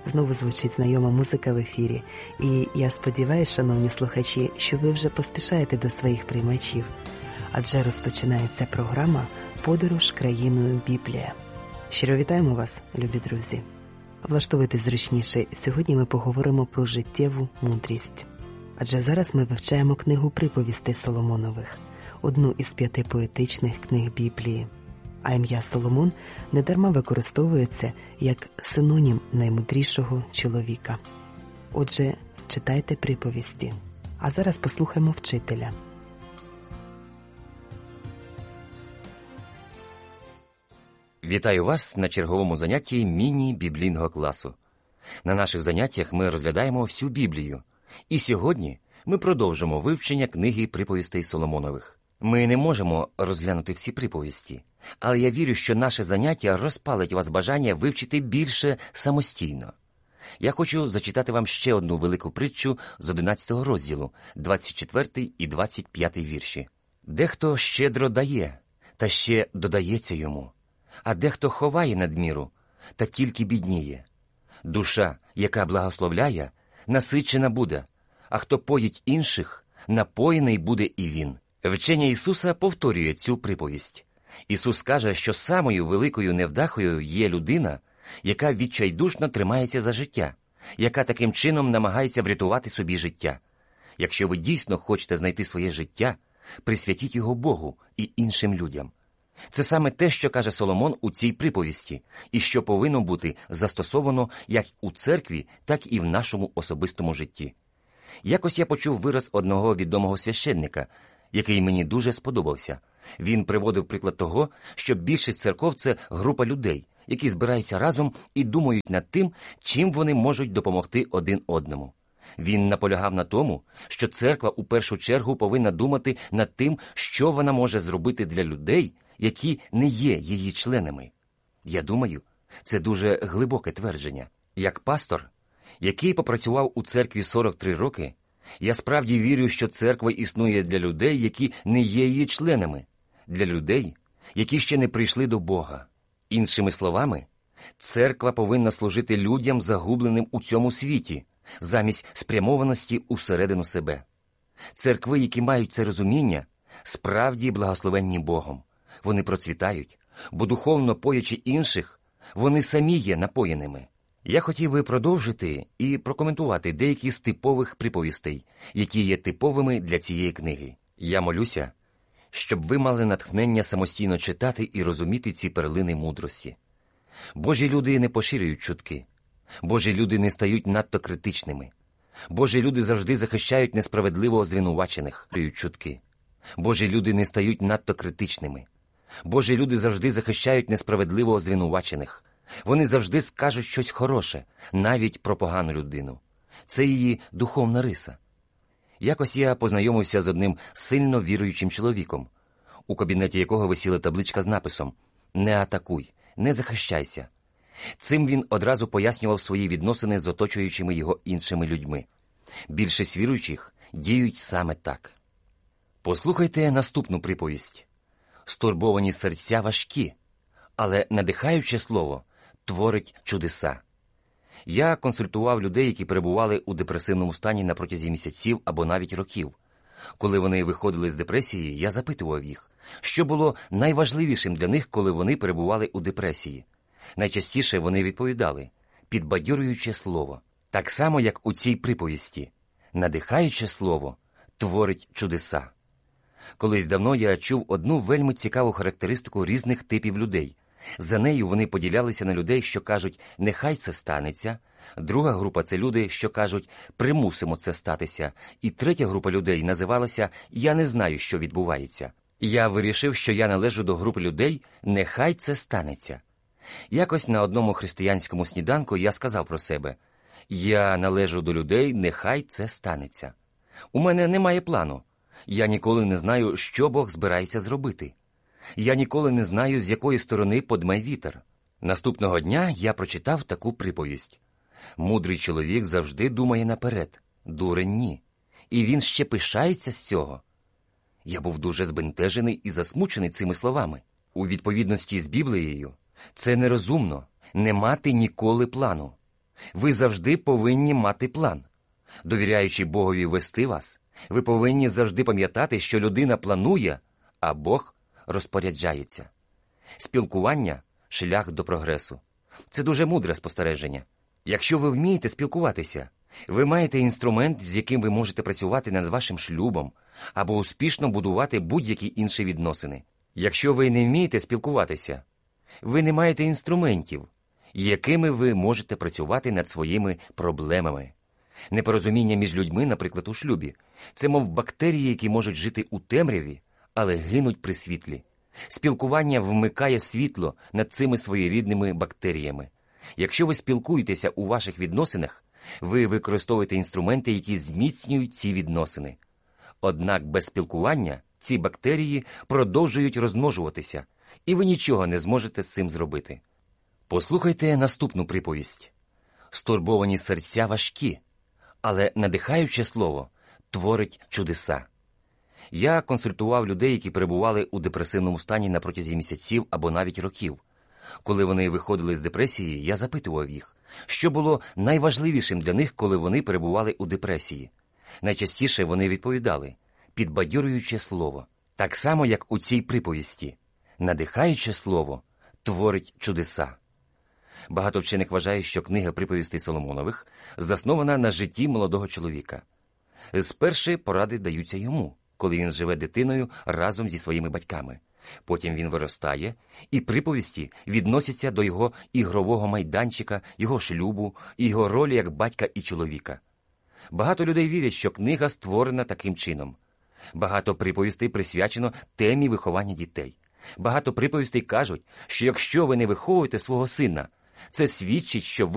Знову звучить знайома музика в ефірі. І я сподіваюся, шановні слухачі, що ви вже поспішаєте до своїх приймачів. Адже розпочинається програма «Подорож країною Біблія». Щиро вітаємо вас, любі друзі. Влаштовуйтесь зручніше. Сьогодні ми поговоримо про життєву мудрість. Адже зараз ми вивчаємо книгу приповістей Соломонових, одну із 5 поетичних книг Біблії. А ім'я Соломон недарма використовується як синонім наймудрішого чоловіка. Отже, читайте приповісті. А зараз послухаймо вчителя. Вітаю вас на черговому занятті міні-біблійного класу. На наших заняттях ми розглядаємо всю Біблію. І сьогодні ми продовжимо вивчення книги приповістей Соломонових. Ми не можемо розглянути всі приповісті, але я вірю, що наше заняття розпалить у вас бажання вивчити більше самостійно. Я хочу зачитати вам ще одну велику притчу з 11 розділу, 24 і 25 вірші. «Дехто щедро дає, та ще додається йому, а дехто ховає надміру, та тільки бідніє. Душа, яка благословляє, насичена буде, а хто поїть інших, напоєний буде і він». Вчення Ісуса повторює цю приповість. Ісус каже, що самою великою невдахою є людина, яка відчайдушно тримається за життя, яка таким чином намагається врятувати собі життя. Якщо ви дійсно хочете знайти своє життя, присвятіть його Богу і іншим людям. Це саме те, що каже Соломон у цій приповісті, і що повинно бути застосовано як у церкві, так і в нашому особистому житті. Якось я почув вираз одного відомого священника, який мені дуже сподобався. Він приводив приклад того, що більшість церков – це група людей, які збираються разом і думають над тим, чим вони можуть допомогти один одному. Він наполягав на тому, що церква у першу чергу повинна думати над тим, що вона може зробити для людей, які не є її членами. Я думаю, це дуже глибоке твердження. Як пастор, який попрацював у церкві 43 роки, я справді вірю, що церква існує для людей, які не є її членами, для людей, які ще не прийшли до Бога. Іншими словами, церква повинна служити людям, загубленим у цьому світі, замість спрямованості усередину себе. Церкви, які мають це розуміння, справді благословенні Богом. Вони процвітають, бо духовно поячи інших, вони самі є напоєними. Я хотів би продовжити і прокоментувати деякі з типових приповістей, які є типовими для цієї книги. Я молюся, щоб ви мали натхнення самостійно читати і розуміти ці перлини мудрості. Божі люди не поширюють чутки. Божі люди не стають надто критичними. Божі люди завжди захищають несправедливо звинувачених чутки. Божі люди не стають надто критичними. Божі люди завжди захищають несправедливо звинувачених. Вони завжди скажуть щось хороше, навіть про погану людину. Це її духовна риса. Якось я познайомився з одним сильно віруючим чоловіком, у кабінеті якого висіла табличка з написом «Не атакуй, не захищайся». Цим він одразу пояснював свої відносини з оточуючими його іншими людьми. Більшість віруючих діють саме так. Послухайте наступну приповість. «Стурбовані серця важкі, але надихаюче слово творить чудеса». Я консультував людей, які перебували у депресивному стані на протязі місяців або навіть років. Коли вони виходили з депресії, я запитував їх, що було найважливішим для них, коли вони перебували у депресії. Найчастіше вони відповідали «підбадьорююче слово». Так само, як у цій приповісті. Надихаюче слово творить чудеса. Колись давно я чув одну вельми цікаву характеристику різних типів людей. За нею вони поділялися на людей, що кажуть «нехай це станеться», друга група – це люди, що кажуть «примусимо це статися», і третя група людей називалася «я не знаю, що відбувається». Я вирішив, що я належу до групи людей «нехай це станеться». Якось на одному християнському сніданку я сказав про себе «я належу до людей, нехай це станеться». У мене немає плану. Я ніколи не знаю, що Бог збирається зробити. Я ніколи не знаю, з якої сторони подме вітер. Наступного дня я прочитав таку приповість. Мудрий чоловік завжди думає наперед, дурень – ні. І він ще пишається з цього. Я був дуже збентежений і засмучений цими словами. У відповідності з Біблією, це нерозумно – не мати ніколи плану. Ви завжди повинні мати план. Довіряючи Богові вести вас, ви повинні завжди пам'ятати, що людина планує, а Бог розпоряджається. Спілкування – шлях до прогресу. Це дуже мудре спостереження. Якщо ви вмієте спілкуватися, ви маєте інструмент, з яким ви можете працювати над вашим шлюбом або успішно будувати будь-які інші відносини. Якщо ви не вмієте спілкуватися, ви не маєте інструментів, якими ви можете працювати над своїми проблемами. Непорозуміння між людьми, наприклад, у шлюбі, це мов бактерії, які можуть жити у темряві, але гинуть при світлі. Спілкування вмикає світло над цими своєрідними бактеріями. Якщо ви спілкуєтеся у ваших відносинах, ви використовуєте інструменти, які зміцнюють ці відносини. Однак без спілкування ці бактерії продовжують розмножуватися, і ви нічого не зможете з цим зробити. Послухайте наступну приповість. «Стурбовані серця важкі, але надихаюче слово творить чудеса». Я консультував людей, які перебували у депресивному стані на протязі місяців або навіть років. Коли вони виходили з депресії, я запитував їх, що було найважливішим для них, коли вони перебували у депресії. Найчастіше вони відповідали – підбадьорююче слово. Так само, як у цій приповісті. Надихаюче слово творить чудеса. Багато вчених вважає, що книга приповістей Соломонових заснована на житті молодого чоловіка. Спершу поради даються йому, коли він живе дитиною разом зі своїми батьками. Потім він виростає, і приповісті відносяться до його ігрового майданчика, його шлюбу, і його ролі як батька і чоловіка. Багато людей вірять, що книга створена таким чином. Багато приповістей присвячено темі виховання дітей. Багато приповістей кажуть, що якщо ви не виховуєте свого сина, це свідчить, що ви